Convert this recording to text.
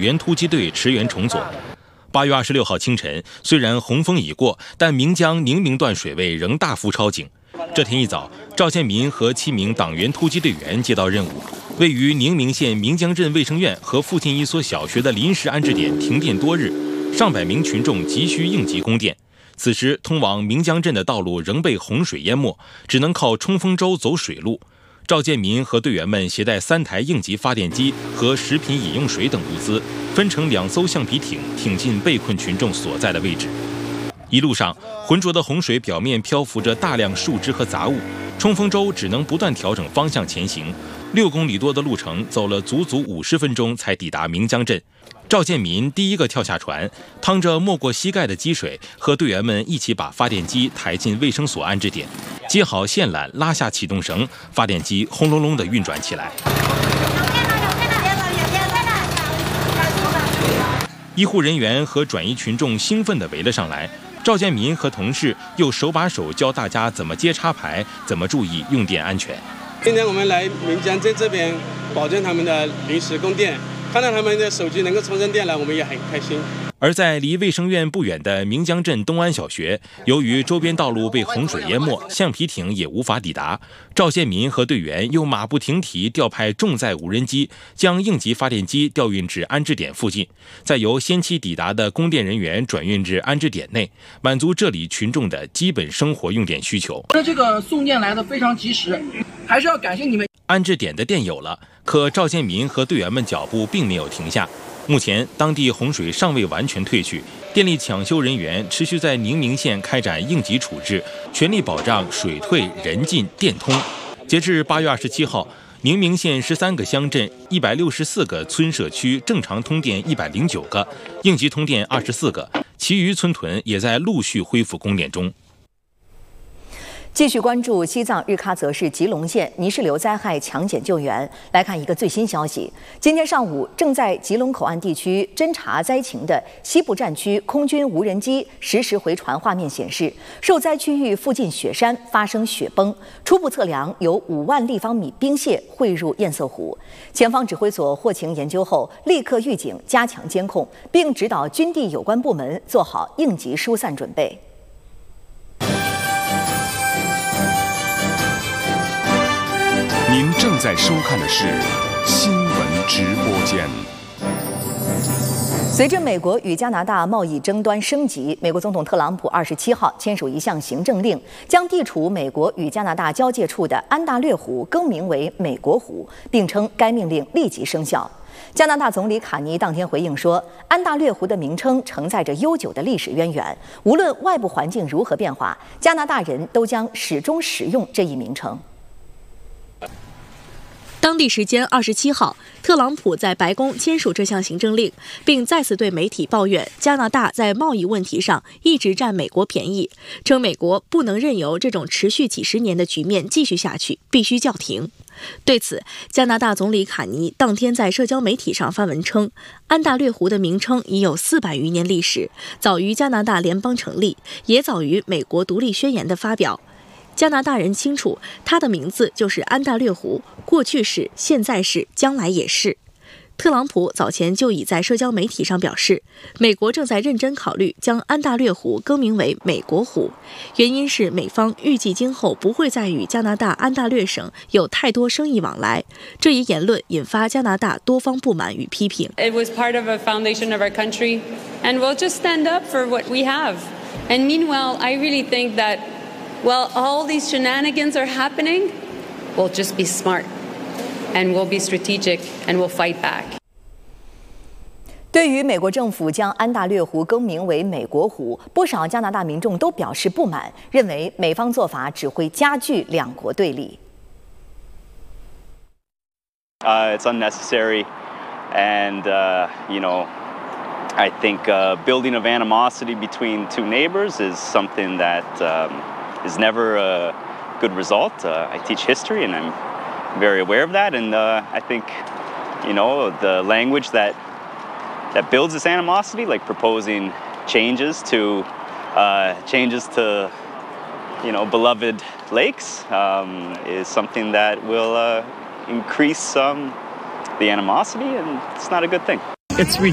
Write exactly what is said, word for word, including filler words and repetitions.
原突击队驰援重组。八月二十六号清晨，虽然洪峰已过，但岷江宁明段水位仍大幅超警。这天一早，赵建民和七名党员突击队员接到任务，位于宁明县岷江镇卫生院和附近一所小学的临时安置点停电多日，上百名群众急需应急供电。此时，通往岷江镇的道路仍被洪水淹没，只能靠冲锋舟走水路。赵建民和队员们携带三台应急发电机和食品饮用水等物资，分成两艘橡皮艇挺进被困群众所在的位置。一路上，浑浊的洪水表面漂浮着大量树枝和杂物，冲锋舟只能不断调整方向前行。六公里多的路程，走了足足五十分钟才抵达岷江镇。赵建民第一个跳下船，趟着没过膝盖的积水，和队员们一起把发电机抬进卫生所安置点，接好线缆，拉下启动绳，发电机轰隆隆地运转起来。医护人员和转移群众兴奋地围了上来，赵建民和同事又手把手教大家怎么接插排，怎么注意用电安全。 今天我们来岷江镇这边保证他们的临时供电，看到他们的手机能够充上电了，我们也很开心。 而在离卫生院不远的岷江镇东安小学，由于周边道路被洪水淹没，橡皮艇也无法抵达。赵建民和队员又马不停蹄调派重载无人机，将应急发电机调运至安置点附近，再由先期抵达的供电人员转运至安置点内，满足这里群众的基本生活用电需求。 这个送电来的非常及时，还是要感谢你们。 安置点的电有了，可赵建民和队员们脚步并没有停下。目前，当地洪水尚未完全退去，电力抢修人员持续在宁明县开展应急处置，全力保障水退人进电通。截至八月二十七号，宁明县十三个乡镇、一百六十四个村社区正常通电一百零九个，应急通电二十四个，其余村屯也在陆续恢复供电中。 继续关注西藏日喀则市吉隆县泥石流灾害抢险救援。来看一个最新消息：今天上午，正在吉隆口岸地区侦察灾情的西部战区空军无人机实时回传画面显示，受灾区域附近雪山发生雪崩，初步测量有五万立方米冰屑汇入堰塞湖。前方指挥所获情研究后，立刻预警加强监控，并指导军地有关部门做好应急疏散准备。 您正在收看的是新闻直播间。 随着美国与加拿大贸易争端升级，美国总统特朗普二十七号签署一项行政令，将地处美国与加拿大交界处的安大略湖更名为美国湖，并称该命令立即生效。加拿大总理卡尼当天回应说，安大略湖的名称承载着悠久的历史渊源，无论外部环境如何变化，加拿大人都将始终使用这一名称。 当地时间二十七号，特朗普在白宫签署这项行政令，并再次对媒体抱怨加拿大在贸易问题上一直占美国便宜，称美国不能任由这种持续几十年的局面继续下去，必须叫停。对此，加拿大总理卡尼当天在社交媒体上发文称，安大略湖的名称已有四百余年历史，早于加拿大联邦成立，也早于美国独立宣言的发表。加拿大人清楚，它的名字就是安大略湖，过去是，现在是，将来也是。特朗普早前就已在社交媒体上表示，美国正在认真考虑将安大略湖更名为美国湖，原因是美方预计今后不会再与加拿大安大略省有太多生意往来。这一言论引发加拿大多方不满与批评。 It was part of a foundation of our country, and we'll just stand up for what we have. And meanwhile, I really think that while all these shenanigans are happening, we'll just be smart, and we'll be strategic, and we'll fight back. 对于美国政府将安大略湖更名为美国湖，不少加拿大民众都表示不满，认为美方做法只会加剧两国对立。 Uh, it's unnecessary, and uh, you know, I think uh, building of animosity between two neighbors is something that um, is never a good result. Uh, I teach history, and I'm very aware of that, and uh, I think, you know, the language that that builds this animosity, like proposing changes to uh, changes to, you know, beloved lakes, um, is something that will uh, increase um, the animosity, and it's not a good thing. It's